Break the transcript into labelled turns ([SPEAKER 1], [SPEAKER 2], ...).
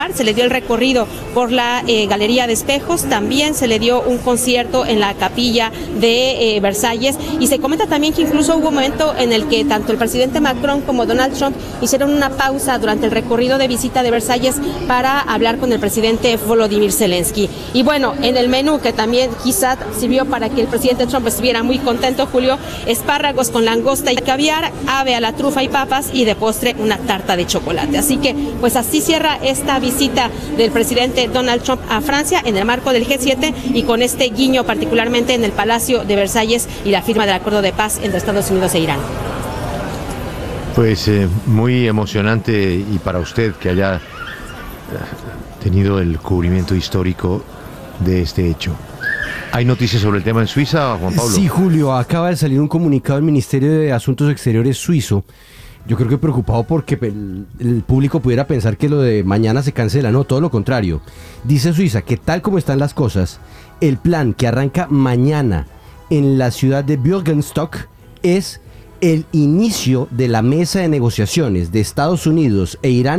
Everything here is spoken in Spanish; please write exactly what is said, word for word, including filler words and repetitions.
[SPEAKER 1] Se le dio el recorrido por la eh, Galería de Espejos, también se le dio un concierto en la capilla de eh, Versalles, y se comenta también que incluso hubo un momento en el que tanto el presidente Macron como Donald Trump hicieron una pausa durante el recorrido de visita de Versalles para hablar con el presidente Volodymyr Zelensky. Y bueno, en el menú, que también quizá sirvió para que el presidente Trump estuviera muy contento, Julio, espárragos con langosta y caviar, ave a la trufa y papas, y de postre una tarta de chocolate. Así que pues así cierra esta visita visita del presidente Donald Trump a Francia en el marco del G siete, y con este guiño particularmente en el Palacio de Versalles y la firma del acuerdo de paz entre Estados Unidos e Irán.
[SPEAKER 2] Pues eh, muy emocionante, y para usted que haya tenido el cubrimiento histórico de este hecho. ¿Hay noticias sobre el tema en Suiza, Juan Pablo?
[SPEAKER 3] Sí, Julio, acaba de salir un comunicado del Ministerio de Asuntos Exteriores suizo. Yo creo que preocupado porque el, el público pudiera pensar que lo de mañana se cancela. No, todo lo contrario. Dice Suiza que tal como están las cosas, el plan que arranca mañana en la ciudad de Bürgenstock es el inicio de la mesa de negociaciones de Estados Unidos e Irán